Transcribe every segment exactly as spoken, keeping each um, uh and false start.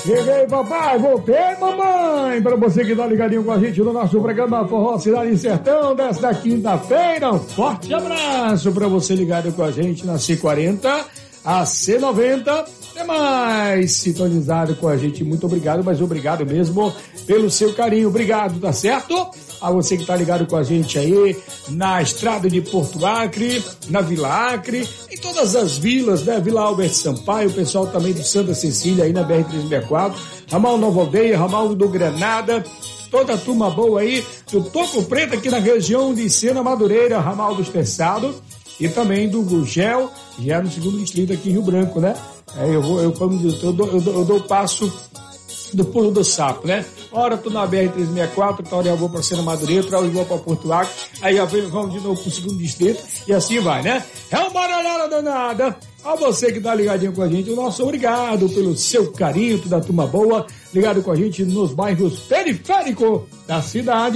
Cheguei, papai, voltei, mamãe. Para você que tá ligadinho com a gente no nosso programa Forró Cidade e Sertão desta quinta-feira, um forte abraço para você ligado com a gente na C quarenta, a C noventa, é mais sintonizado com a gente. Muito obrigado, mas obrigado mesmo pelo seu carinho. Obrigado, tá certo? A você que tá ligado com a gente aí na estrada de Porto Acre, na Vila Acre, em todas as vilas, né? Vila Albert Sampaio, o pessoal também do Santa Cecília aí na B R trezentos e sessenta e quatro, ramal Nova Aldeia, ramal do Granada, toda a turma boa aí do Toco Preto aqui na região de Sena Madureira, ramal do Estessado e também do Gugel, já no segundo distrito aqui em Rio Branco, né? É, eu vou, eu, como diz, eu dou, eu dou, eu dou o passo do pulo do sapo, né? Ora, tô na B R trezentos e sessenta e quatro, outra hora eu vou pra Sena Madureira, outra hora eu vou pra Porto Acre, aí já vamos de novo pro segundo distrito, e assim vai, né? É uma baralhada danada. A você que tá ligadinho com a gente, o nosso obrigado pelo seu carinho, toda a turma boa, ligado com a gente nos bairros periféricos da cidade.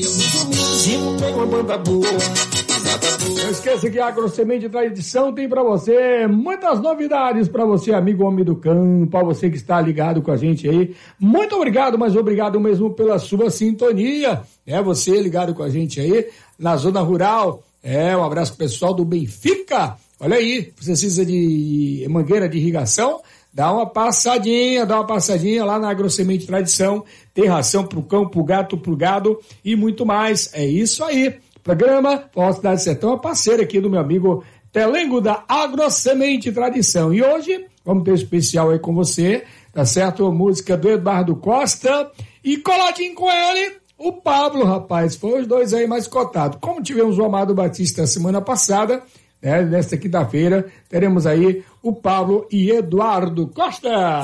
Não esqueça que a Agrosemente Tradição tem pra você muitas novidades pra você, amigo homem do campo, a você que está ligado com a gente aí. Muito obrigado, mas obrigado mesmo pela sua sintonia. É você ligado com a gente aí na zona rural. É, um abraço pro pessoal do Benfica. Olha aí, você precisa de mangueira de irrigação? Dá uma passadinha, dá uma passadinha lá na Agrosemente Tradição. Tem ração pro cão, pro gato, pro gado e muito mais. É isso aí. Programa Forró Cidade Sertão é parceiro aqui do meu amigo Telengo da Agrosemente Tradição. E hoje vamos ter um especial aí com você, tá certo? A música do Eduardo Costa e coladinho com ele, o Pablo, rapaz. Foi os dois aí mais cotados. Como tivemos o Amado Batista semana passada, né? Nesta quinta-feira teremos aí o Pablo e Eduardo Costa.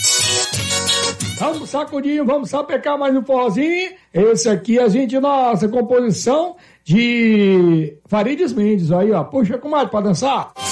Vamos sacudinho, vamos sapecar mais um forrozinho. Esse aqui a gente, nossa composição de Farides Mendes. Aí, ó, puxa, comadre, pra dançar.